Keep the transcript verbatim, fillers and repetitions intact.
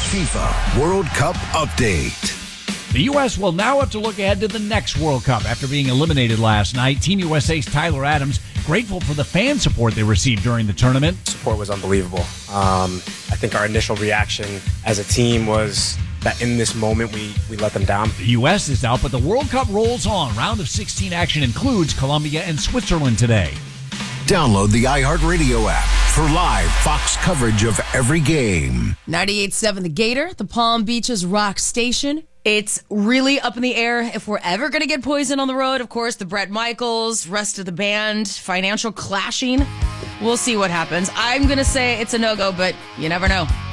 FIFA World Cup update. The U S will now have to look ahead to the next World Cup after being eliminated last night. Team U S A's Tyler Adams grateful for the fan support they received during the tournament. Support was unbelievable. Um, I think our initial reaction as a team was that in this moment we, we let them down. The U S is out, but the World Cup rolls on. Round of sixteen action includes Colombia and Switzerland today. Download the iHeartRadio app for live Fox coverage of every game. ninety-eight point seven The Gator, the Palm Beaches Rock Station. It's really up in the air if we're ever going to get Poison on the road. Of course, the Bret Michaels, rest of the band, financial clashing. We'll see what happens. I'm going to say it's a no-go, but you never know.